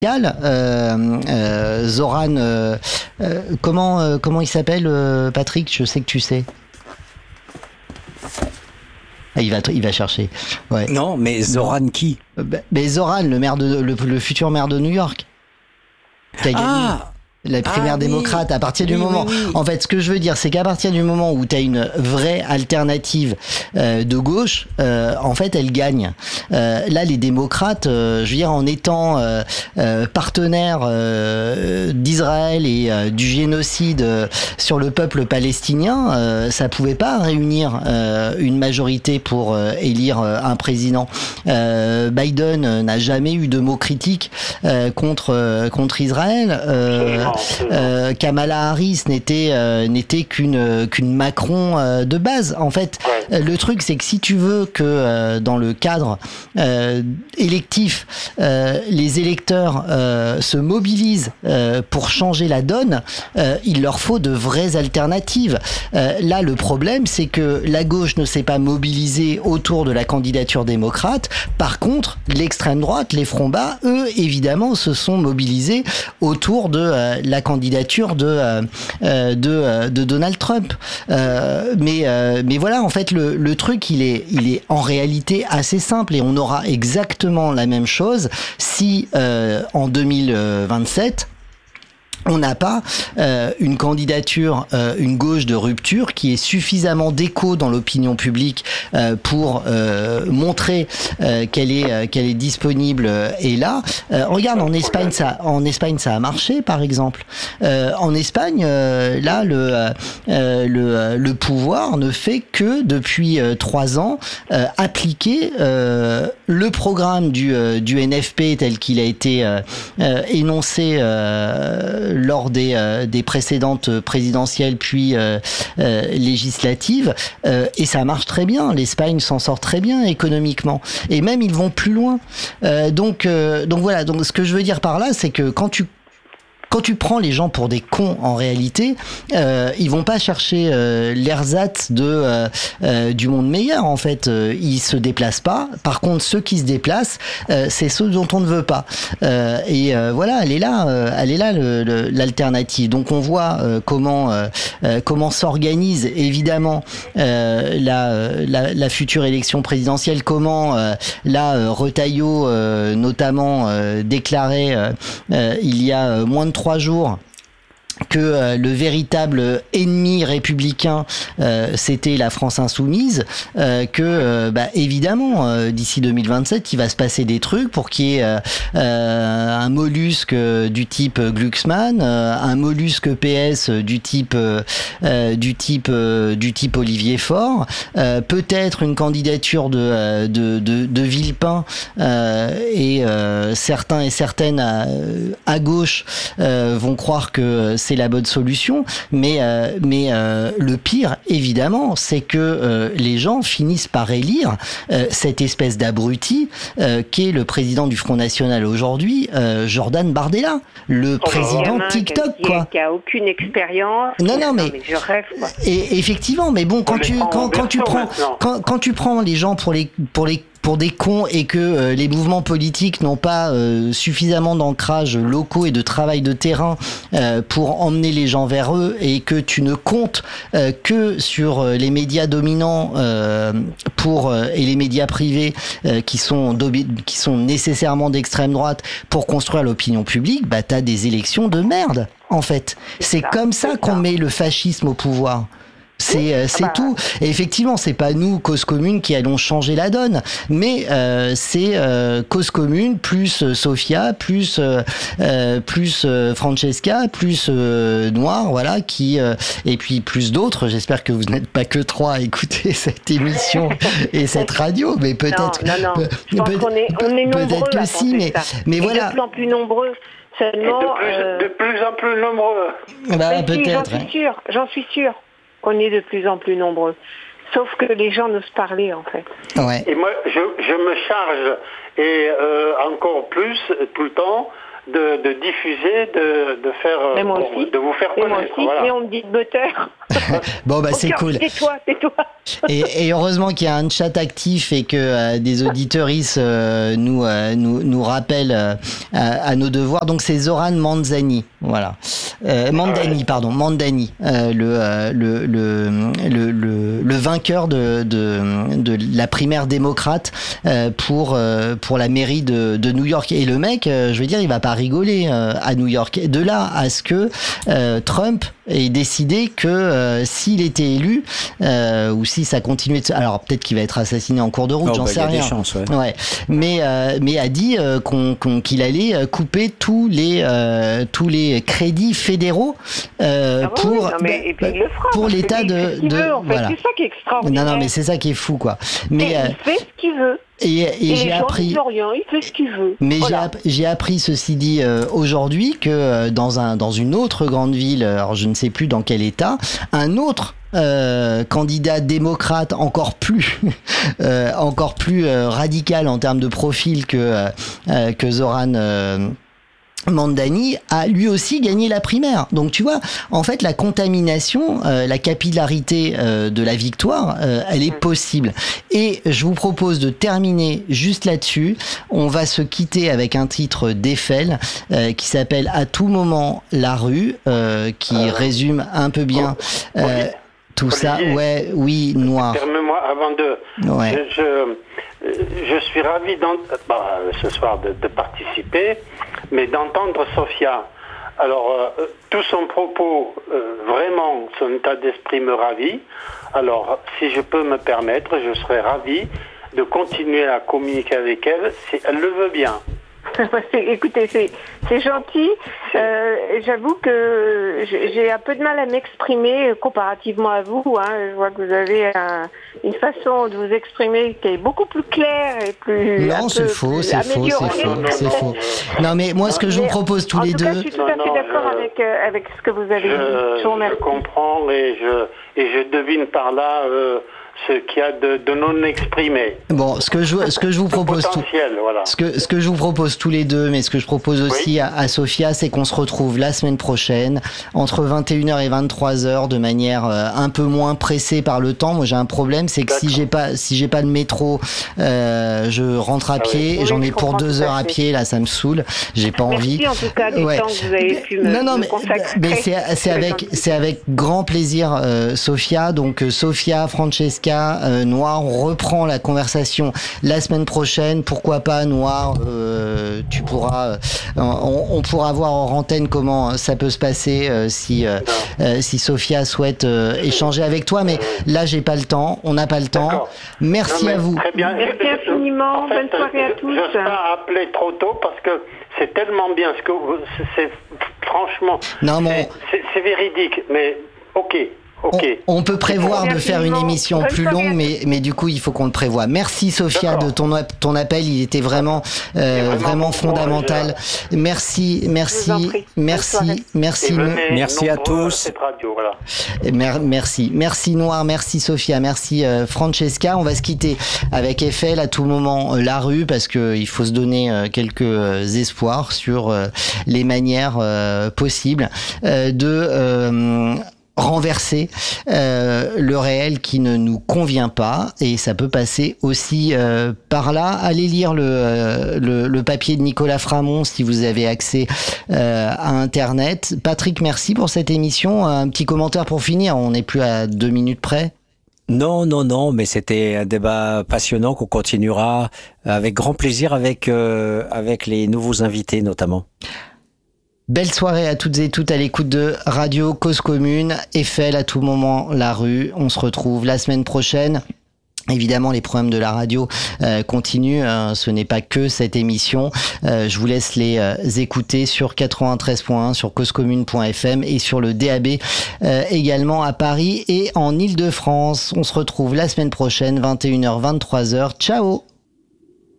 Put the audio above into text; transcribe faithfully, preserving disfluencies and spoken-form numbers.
Euh, euh, Zoran, euh, euh, comment euh, comment il s'appelle, euh, Patrick? Je sais que tu sais. Ah, il va il va chercher. Ouais. Non, mais Zoran qui? Euh, bah, Mais Zoran, le maire de le, le futur maire de New York, qui a gagné Ah la primaire Ah, oui. démocrate. À partir du Oui, moment, oui, oui. en fait, ce que je veux dire, c'est qu'à partir du moment où tu as une vraie alternative euh, de gauche, euh, en fait, elle gagne. Euh, là, les démocrates, euh, je veux dire, en étant euh, euh, partenaires euh, d'Israël et euh, du génocide euh, sur le peuple palestinien, euh, ça pouvait pas réunir euh, une majorité pour euh, élire euh, un président. Euh, Biden n'a jamais eu de mots critiques euh, contre euh, contre Israël. Euh, Euh, Kamala Harris n'était euh, n'était qu'une qu'une Macron euh, de base. En fait, Ouais. euh, le truc c'est que si tu veux que euh, dans le cadre euh, électif, euh, les électeurs euh, se mobilisent euh, pour changer la donne, euh, il leur faut de vraies alternatives. Euh, là, le problème c'est que la gauche ne s'est pas mobilisée autour de la candidature démocrate. Par contre, l'extrême droite, les fronts bas, eux, évidemment, se sont mobilisés autour de euh, la candidature de euh, euh, de, euh, de Donald Trump. Euh, mais euh, mais voilà, en fait, le, le truc, il est il est en réalité assez simple et on aura exactement la même chose si euh, en deux mille vingt-sept on n'a pas euh, une candidature, euh, une gauche de rupture qui est suffisamment d'écho dans l'opinion publique euh, pour euh, montrer euh, qu'elle est euh, qu'elle est disponible euh, et là. Euh, regarde, en Espagne, ça, en Espagne, ça a marché, par exemple. Euh, en Espagne, euh, là, le euh, le le pouvoir ne fait que depuis euh, trois ans euh, appliquer euh, le programme du euh, du N F P tel qu'il a été euh, euh, énoncé Euh, lors des, euh, des précédentes présidentielles puis euh, euh, législatives euh, et ça marche très bien. L'Espagne s'en sort très bien économiquement et même ils vont plus loin. Euh, donc euh, donc voilà. Donc ce que je veux dire par là, c'est que quand tu quand tu prends les gens pour des cons, en réalité, euh, ils vont pas chercher euh, l'ersatz de euh, euh, du monde meilleur. En fait, euh, ils se déplacent pas. Par contre, ceux qui se déplacent, euh, c'est ceux dont on ne veut pas. Euh, et euh, voilà, elle est là, euh, elle est là le, le, l'alternative. Donc on voit euh, comment euh, euh, comment s'organise évidemment euh, la, la la future élection présidentielle. Comment euh, là euh, Retailleau euh, notamment euh, déclarait euh, euh, il y a euh, moins de trois jours que euh, le véritable ennemi républicain euh, c'était la France insoumise, euh, que euh, bah, évidemment euh, d'ici deux mille vingt-sept il va se passer des trucs pour qu'il y ait euh, euh, un mollusque du type Glucksmann, euh, un mollusque P S du type euh, euh, du type euh, du type Olivier Faure, euh, peut-être une candidature de de de, de Villepin euh, et euh, certains et certaines à, à gauche euh, vont croire que c'est la bonne solution, mais euh, mais euh, le pire évidemment c'est que euh, les gens finissent par élire euh, cette espèce d'abruti euh, qui est le président du Front National aujourd'hui, euh, Jordan Bardella, le Oh, président gamin TikTok qui, quoi. qui a aucune expérience. Non, non, mais- je rêve quoi. Et effectivement, mais bon, quand On les tu prend en quand, quand tu berceau prends maintenant. quand, quand tu prends les gens pour les pour les pour des cons et que euh, les mouvements politiques n'ont pas euh, suffisamment d'ancrage locaux et de travail de terrain euh, pour emmener les gens vers eux et que tu ne comptes euh, que sur euh, les médias dominants euh, pour euh, et les médias privés euh, qui sont dobi- qui sont nécessairement d'extrême droite pour construire l'opinion publique, bah t'as des élections de merde en fait. C'est ça, comme ça c'est qu'on ça. met le fascisme au pouvoir. C'est euh, c'est bah. tout. Et effectivement, c'est pas nous, Cause Commune, qui allons changer la donne, mais euh, c'est euh, Cause Commune plus euh, Sophia plus euh, euh, plus euh, Francesca plus euh, Noir, voilà, qui euh, et puis plus d'autres. J'espère que vous n'êtes pas que trois à écouter cette émission et cette radio, mais peut-être. Non, non, non. peut- Je pense peut- qu'on est, on est nombreux peut-être à que si, penser mais ça. mais Et voilà. de plus en plus nombreux. Et Seulement, de plus, euh, de plus en plus nombreux. Bah, mais si, j'en peut-être. hein. suis sûre, j'en suis sûre qu'on est de plus en plus nombreux. Sauf que les gens n'osent parler, en fait. Ouais. Et moi, je, je me charge, et euh, encore plus, tout le temps, de, de diffuser, de, de faire, Mais moi bon, aussi. de vous faire Et moi connaître. aussi, Voilà. mais on me dit de me taire. Bon, bah, c'est Au cœur, cool. Tais-toi, tais-toi. Et, et heureusement qu'il y a un chat actif et que euh, des auditeuristes euh, nous, euh, nous, nous rappellent euh, à, à nos devoirs. Donc, c'est Zoran Mandani. Voilà. Euh, Mandani, pardon. Mandani, euh, le, euh, le, le, le, le, le vainqueur de, de, de la primaire démocrate euh, pour, euh, pour la mairie de, de New York. Et le mec, euh, je veux dire, il va pas rigoler euh, à New York. De là à ce que euh, Trump ait décidé que euh, s'il était élu, euh, ou si ça continuait de se... Alors peut-être qu'il va être assassiné en cours de route, oh, j'en bah, sais y a rien. des chances, ouais. Ouais. Mais, euh, mais a dit euh, qu'on, qu'on, qu'il allait euh, couper tous les, euh, tous les crédits fédéraux euh, Ah bon, pour, oui, non, mais, et puis il le fera, pour parce que l'état lui, il fait de... ce qu'il de veut, en fait. voilà. C'est ça qui est extraordinaire. Non, non, mais c'est ça qui est fou, quoi. Mais, Et euh, il fait ce qu'il veut. et, et, Et j'ai les gens appris... disent rien, il fait ce qu'il veut. Mais Voilà. j'ai, app- j'ai appris, ceci dit, euh, aujourd'hui, que euh, dans, un, dans une autre grande ville, alors je ne sais plus dans quel état, un autre euh, candidat démocrate encore plus, euh, encore plus euh, radical en termes de profil que, euh, euh, que Zoran... Euh, Mandani a lui aussi gagné la primaire. Donc tu vois, en fait, la contamination, euh, la capillarité euh, de la victoire, euh, elle est possible. Et je vous propose de terminer juste là-dessus. On va se quitter avec un titre d'Eiffel euh, qui s'appelle « À tout moment, la rue euh, », qui euh, résume un peu bien euh, tout ça. Ouais, oui, Noir. Permets-moi, avant de... Ouais. Je, je, je suis ravi bah, ce soir de, de participer, mais d'entendre Sophia. Alors, euh, tout son propos, euh, vraiment, son état d'esprit me ravit. Alors, si je peux me permettre, je serais ravi de continuer à communiquer avec elle, si elle le veut bien. Écoutez, c'est, c'est gentil. Euh, j'avoue que j'ai un peu de mal à m'exprimer comparativement à vous. Hein. Je vois que vous avez un, une façon de vous exprimer qui est beaucoup plus claire et plus. Non, c'est faux, c'est faux, c'est faux, c'est faux. Non, mais moi, ce que je vous propose tous les deux. En tout cas, je suis tout à fait d'accord avec euh, avec ce que vous avez je, dit. Je vous remercie. Je comprends et je et je devine par là. Euh, ce qu'il y a de, de non exprimé. Bon, ce que je, ce que je vous propose, tout, voilà. ce que, ce que je vous propose tous les deux, mais ce que je propose aussi oui. à, à Sophia, c'est qu'on se retrouve la semaine prochaine entre vingt et une heures et vingt-trois heures de manière euh, un peu moins pressée par le temps. Moi, j'ai un problème, c'est que D'accord. si j'ai pas, si j'ai pas de métro, euh, je rentre à ah pied. Oui. J'en ai pour deux heures à pied. Là, ça me saoule. J'ai pas Merci envie. Merci en tout cas du ouais. temps que vous avez pu me, non, non, me mais, consacrer. Mais c'est, c'est avec, c'est avec grand plaisir, euh, Sophia. Donc, euh, Sophia, Francesca. Euh, Noir, on reprend la conversation la semaine prochaine. Pourquoi pas, Noir, euh, tu pourras, euh, on, on pourra voir en antenne comment ça peut se passer euh, si euh, euh, si Sophia souhaite euh, échanger avec toi. Mais là, j'ai pas le temps. On n'a pas le temps. D'accord. Merci non, à vous. Très bien. Merci infiniment. En fait, bonne soirée à tous. Je n'ose pas appeler trop tôt parce que c'est tellement bien ce que c'est, c'est franchement. Non, c'est, c'est, c'est véridique. Mais ok. Okay. On, on peut prévoir de faire une émission plus longue, mais, mais du coup, il faut qu'on le prévoie. Merci, Sophia, D'accord. de ton, ton appel. Il était vraiment, euh, vraiment, vraiment fondamental. Merci, merci, merci, merci. Merci à tous. Radio, voilà. Merci, merci Noir, merci Sophia, merci euh, Francesca. On va se quitter avec Eiffel à tout moment euh, la rue parce que il faut se donner euh, quelques euh, espoirs sur euh, les manières euh, possibles euh, de euh, renverser euh, le réel qui ne nous convient pas, et ça peut passer aussi euh, par là. Allez lire le, euh, le, le papier de Nicolas Framont si vous avez accès euh, à Internet. Patrick, merci pour cette émission. Un petit commentaire pour finir, on n'est plus à deux minutes près. Non, non, non, mais c'était un débat passionnant qu'on continuera avec grand plaisir avec, euh, avec les nouveaux invités notamment. Belle soirée à toutes et toutes à l'écoute de Radio Cause Commune. Eiffel à tout moment, la rue. On se retrouve la semaine prochaine. Évidemment, les programmes de la radio euh, continuent. Hein, ce n'est pas que cette émission. Euh, je vous laisse les euh, écouter sur quatre-vingt-treize point un, sur causecommune point f m et sur le D A B euh, également à Paris et en Île-de-France. On se retrouve la semaine prochaine, vingt et une heures, vingt-trois heures. Ciao!